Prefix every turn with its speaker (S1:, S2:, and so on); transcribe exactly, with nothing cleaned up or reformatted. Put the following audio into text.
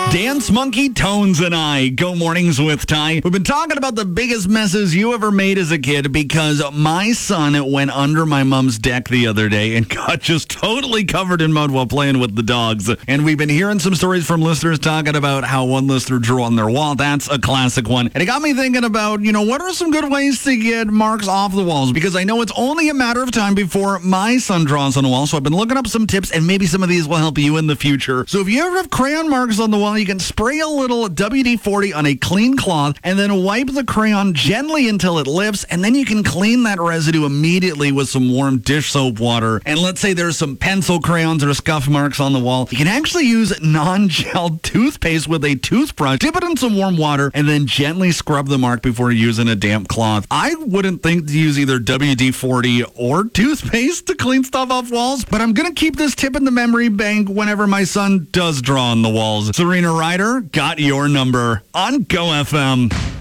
S1: Dance Monkey Tones and I go mornings with Ty. We've been talking about the biggest messes you ever made as a kid because my son went under my mom's deck the other day and got just totally covered in mud while playing with the dogs. And we've been hearing some stories from listeners talking about how one listener drew on their wall. That's a classic one. And it got me thinking about, you know, what are some good ways to get marks off the walls? Because I know it's only a matter of time before my son draws on the wall. So I've been looking up some tips, and maybe some of these will help you in the future. So if you ever have crayon marks on the wall, you can spray a little W D forty on a clean cloth and then wipe the crayon gently until it lifts, and then you can clean that residue immediately with some warm dish soap water. And let's say there's some pencil crayons or scuff marks on the wall. You can actually use non-gel toothpaste with a toothbrush, dip it in some warm water, and then gently scrub the mark before using a damp cloth. I wouldn't think to use either W D forty or toothpaste to clean stuff off walls, but I'm going to keep this tip in the memory bank whenever my son does draw on the walls. Serena Ryder got your number on Go F M.